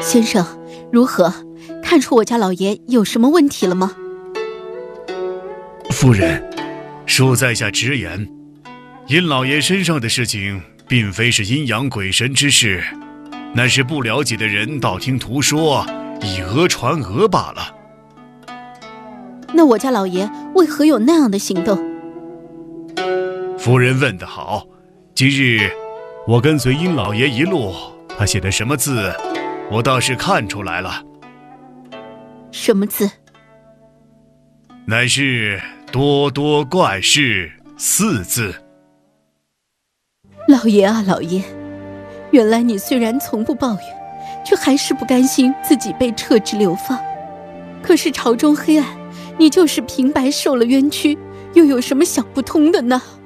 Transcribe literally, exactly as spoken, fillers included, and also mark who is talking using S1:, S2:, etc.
S1: 先生，如何？看出我家老爷有什么问题了吗？
S2: 夫人，恕在下直言，殷老爷身上的事情并非是阴阳鬼神之事，那是不了解的人道听途说，以讹传讹罢了。
S1: 那我家老爷为何有那样的行动？
S2: 夫人问得好，今日我跟随殷老爷一路，他写的什么字，我倒是看出来了。
S1: 什么字？
S2: 乃是多多怪事四字。
S1: 老爷啊老爷，原来你虽然从不抱怨，却还是不甘心自己被撤职流放。可是朝中黑暗，你就是平白受了冤屈，又有什么想不通的呢？